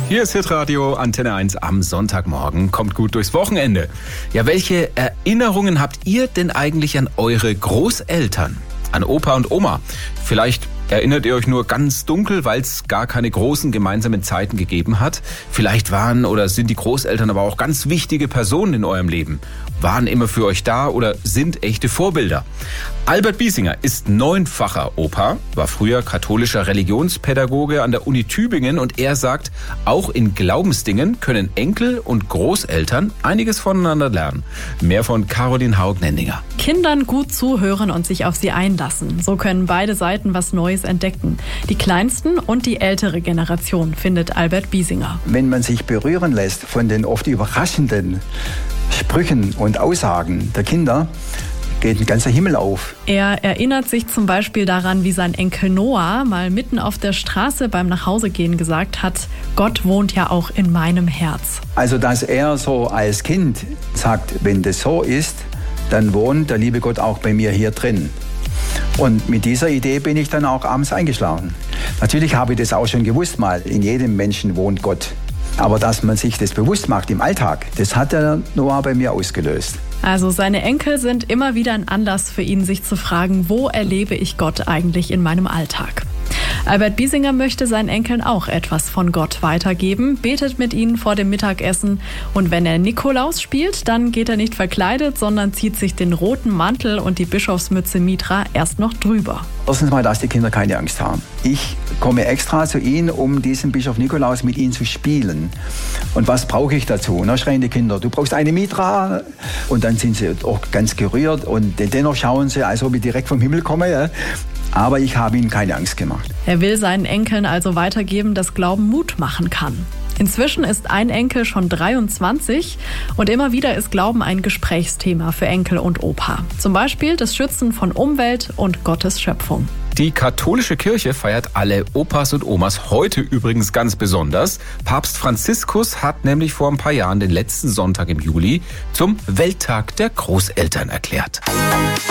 Hier ist Hitradio Antenne 1 am Sonntagmorgen. Kommt gut durchs Wochenende. Ja, welche Erinnerungen habt ihr denn eigentlich an eure Großeltern? An Opa und Oma? Vielleicht erinnert ihr euch nur ganz dunkel, weil es gar keine großen gemeinsamen Zeiten gegeben hat. Vielleicht waren oder sind die Großeltern aber auch ganz wichtige Personen in eurem Leben. Waren immer für euch da oder sind echte Vorbilder. Albert Biesinger ist 9-facher Opa, war früher katholischer Religionspädagoge an der Uni Tübingen und er sagt, auch in Glaubensdingen können Enkel und Großeltern einiges voneinander lernen. Mehr von Caroline Haug-Nendinger. Kindern gut zuhören und sich auf sie einlassen. So können beide Seiten was Neues entdecken. Die kleinsten und die ältere Generation, findet Albert Biesinger. Wenn man sich berühren lässt von den oft überraschenden Sprüchen und Aussagen der Kinder, geht ein ganzer Himmel auf. Er erinnert sich zum Beispiel daran, wie sein Enkel Noah mal mitten auf der Straße beim Nachhausegehen gesagt hat, Gott wohnt ja auch in meinem Herz. Also, dass er so als Kind sagt, wenn das so ist, dann wohnt der liebe Gott auch bei mir hier drin. Und mit dieser Idee bin ich dann auch abends eingeschlafen. Natürlich habe ich das auch schon gewusst mal, in jedem Menschen wohnt Gott. Aber dass man sich das bewusst macht im Alltag, das hat der Noah bei mir ausgelöst. Also seine Enkel sind immer wieder ein Anlass für ihn, sich zu fragen, wo erlebe ich Gott eigentlich in meinem Alltag? Albert Biesinger möchte seinen Enkeln auch etwas von Gott weitergeben, betet mit ihnen vor dem Mittagessen und wenn er Nikolaus spielt, dann geht er nicht verkleidet, sondern zieht sich den roten Mantel und die Bischofsmütze Mitra erst noch drüber. Erstens mal, dass die Kinder keine Angst haben. Ich komme extra zu ihnen, um diesen Bischof Nikolaus mit ihnen zu spielen. Und was brauche ich dazu? Na, schreien die Kinder, du brauchst eine Mitra. Und dann sind sie auch ganz gerührt und dennoch schauen sie, als ob ich direkt vom Himmel komme. Ja. Aber ich habe ihnen keine Angst gemacht. Er will seinen Enkeln also weitergeben, dass Glauben Mut machen kann. Inzwischen ist ein Enkel schon 23 und immer wieder ist Glauben ein Gesprächsthema für Enkel und Opa. Zum Beispiel das Schützen von Umwelt und Gottes Schöpfung. Die katholische Kirche feiert alle Opas und Omas heute übrigens ganz besonders. Papst Franziskus hat nämlich vor ein paar Jahren den letzten Sonntag im Juli zum Welttag der Großeltern erklärt.